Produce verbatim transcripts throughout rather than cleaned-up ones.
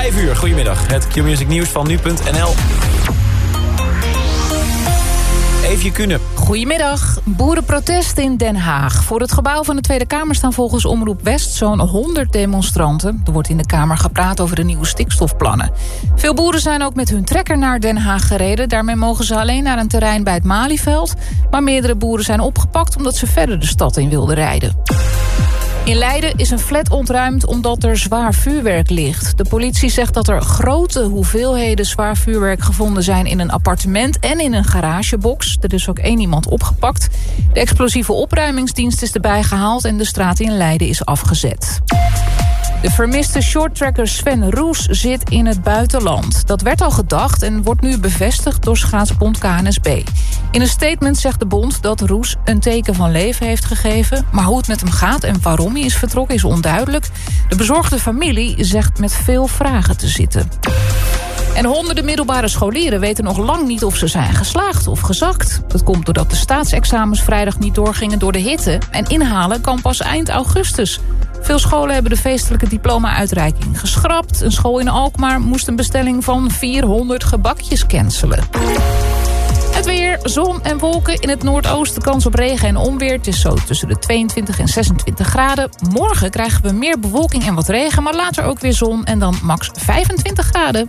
vijf uur, goedemiddag. Het Q-Music nieuws van nu punt n l. Eefje Kunen. Goedemiddag. Boerenprotest in Den Haag. Voor het gebouw van de Tweede Kamer staan volgens Omroep West zo'n honderd demonstranten. Er wordt in de Kamer gepraat over de nieuwe stikstofplannen. Veel boeren zijn ook met hun trekker naar Den Haag gereden. Daarmee mogen ze alleen naar een terrein bij het Malieveld. Maar meerdere boeren zijn opgepakt omdat ze verder de stad in wilden rijden. In Leiden is een flat ontruimd omdat er zwaar vuurwerk ligt. De politie zegt dat er grote hoeveelheden zwaar vuurwerk gevonden zijn in een appartement en in een garagebox. Er is ook één iemand opgepakt. De explosieve opruimingsdienst is erbij gehaald en de straat in Leiden is afgezet. De vermiste shorttracker Sven Roes zit in het buitenland. Dat werd al gedacht en wordt nu bevestigd door schaatsbond K N S B. In een statement zegt de bond dat Roes een teken van leven heeft gegeven. Maar hoe het met hem gaat en waarom hij is vertrokken is onduidelijk. De bezorgde familie zegt met veel vragen te zitten. En honderden middelbare scholieren weten nog lang niet of ze zijn geslaagd of gezakt. Dat komt doordat de staatsexamens vrijdag niet doorgingen door de hitte. En inhalen kan pas eind augustus. Veel scholen hebben de feestelijke diploma-uitreiking geschrapt. Een school in Alkmaar moest een bestelling van vierhonderd gebakjes cancelen. Het weer, zon en wolken. In het noordoosten kans op regen en onweer. Het is zo tussen de tweeëntwintig en zesentwintig graden. Morgen krijgen we meer bewolking en wat regen, maar later ook weer zon en dan max vijfentwintig graden.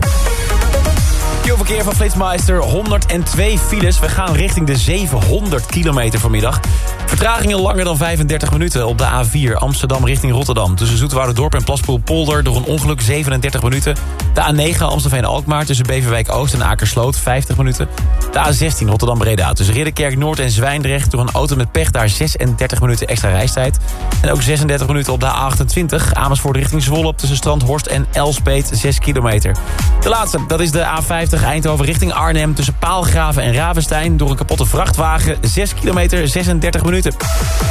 Verkeer van Flitsmeister, honderdtwee files. We gaan richting de zevenhonderd kilometer vanmiddag. Vertragingen langer dan vijfendertig minuten op de A vier Amsterdam richting Rotterdam. Tussen Zoeterwouderdorp en Plaspoel-Polder door een ongeluk zevenendertig minuten. De A negen Amstelveen-Alkmaar tussen Beverwijk-Oost en Akersloot vijftig minuten. De A zestien Rotterdam-Breda tussen Ridderkerk-Noord en Zwijndrecht door een auto met pech daar zesendertig minuten extra reistijd. En ook zesendertig minuten op de A achtentwintig Amersfoort richting Zwolle tussen Strandhorst en Elspeet zes kilometer. De laatste, dat is de A vijftig Eindhoven richting Arnhem tussen Paalgraven en Ravenstein door een kapotte vrachtwagen zes kilometer zesendertig minuten.